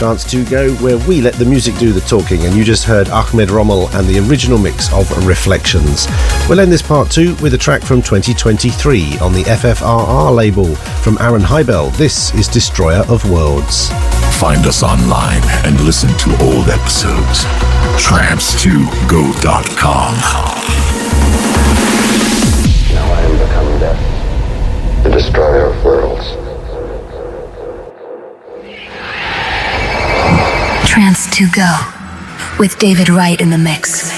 Trance 2 Go, where we let the music do the talking, and you just heard Ahmed Rommel and the original mix of Reflections. We'll end this part 2 with a track from 2023 on the FFRR label from Aaron Heibel. This is Destroyer of Worlds. Find us online and listen to old episodes. Trance2Go.com. Now I am become death, the destroyer of worlds. Trance 2 Go with David Wright in the mix.